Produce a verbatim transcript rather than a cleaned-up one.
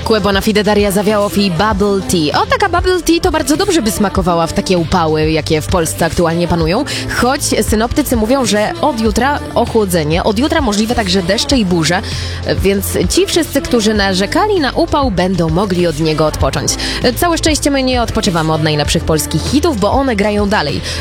Acque bona fide Daria Zawiałow i Bubble Tea. O, taka Bubble Tea to bardzo dobrze by smakowała w takie upały, jakie w Polsce aktualnie panują. Choć synoptycy mówią, że od jutra ochłodzenie, od jutra możliwe także deszcze i burze, więc ci wszyscy, którzy narzekali na upał, będą mogli od niego odpocząć. Całe szczęście my nie odpoczywamy od najlepszych polskich hitów, bo one grają dalej.